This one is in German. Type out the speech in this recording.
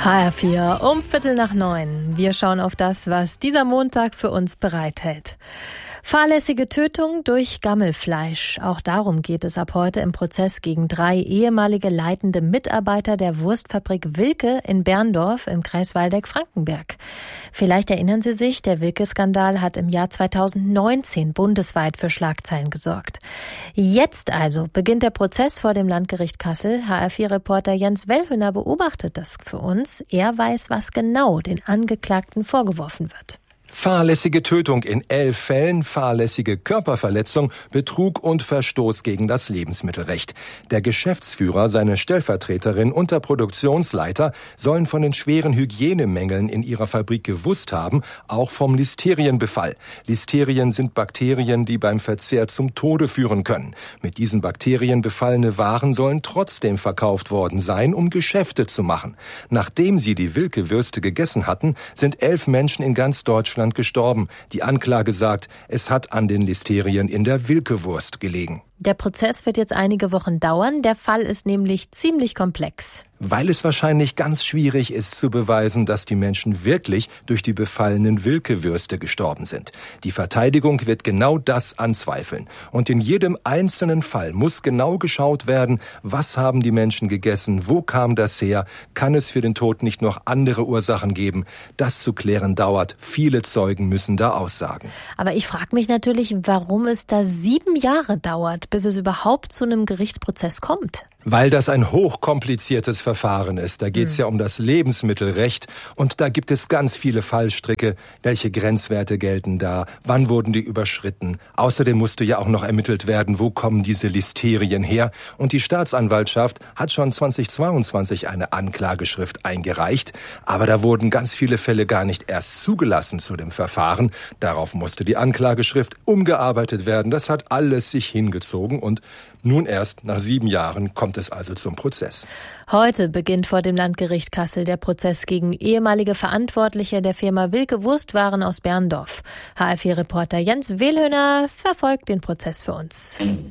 HR4 um 8:15. Wir schauen auf das, was dieser Montag für uns bereithält. Fahrlässige Tötung durch Gammelfleisch. Auch darum geht es ab heute im Prozess gegen 3 ehemalige leitende Mitarbeiter der Wurstfabrik Wilke in Berndorf im Kreis Waldeck-Frankenberg. Vielleicht erinnern Sie sich, der Wilke-Skandal hat im Jahr 2019 bundesweit für Schlagzeilen gesorgt. Jetzt also beginnt der Prozess vor dem Landgericht Kassel. HR4-Reporter Jens Wellhöner beobachtet das für uns. Er weiß, was genau den Angeklagten vorgeworfen wird. Fahrlässige Tötung in 11 Fällen, fahrlässige Körperverletzung, Betrug und Verstoß gegen das Lebensmittelrecht. Der Geschäftsführer, seine Stellvertreterin und der Produktionsleiter sollen von den schweren Hygienemängeln in ihrer Fabrik gewusst haben, auch vom Listerienbefall. Listerien sind Bakterien, die beim Verzehr zum Tode führen können. Mit diesen Bakterien befallene Waren sollen trotzdem verkauft worden sein, um Geschäfte zu machen. Nachdem sie die Wilke-Würste gegessen hatten, sind 11 Menschen in ganz Deutschland gestorben. Die Anklage sagt, es hat an den Listerien in der Wilke-Wurst gelegen. Der Prozess wird jetzt einige Wochen dauern. Der Fall ist nämlich ziemlich komplex. Weil es wahrscheinlich ganz schwierig ist zu beweisen, dass die Menschen wirklich durch die befallenen Wilke-Würste gestorben sind. Die Verteidigung wird genau das anzweifeln. Und in jedem einzelnen Fall muss genau geschaut werden, was haben die Menschen gegessen, wo kam das her, kann es für den Tod nicht noch andere Ursachen geben. Das zu klären dauert. Viele Zeugen müssen da aussagen. Aber ich frage mich natürlich, warum es da 7 Jahre dauert, bis es überhaupt zu einem Gerichtsprozess kommt. Weil das ein hochkompliziertes Verfahren ist. Da geht es ja um das Lebensmittelrecht und da gibt es ganz viele Fallstricke. Welche Grenzwerte gelten da? Wann wurden die überschritten? Außerdem musste ja auch noch ermittelt werden, wo kommen diese Listerien her? Und die Staatsanwaltschaft hat schon 2022 eine Anklageschrift eingereicht. Aber da wurden ganz viele Fälle gar nicht erst zugelassen zu dem Verfahren. Darauf musste die Anklageschrift umgearbeitet werden. Das hat alles sich hingezogen und nun erst nach 7 Jahren kommt es also zum Prozess. Heute beginnt vor dem Landgericht Kassel der Prozess gegen ehemalige Verantwortliche der Firma Wilke Wurstwaren aus Berndorf. HR4-Reporter Jens Wellhöner verfolgt den Prozess für uns.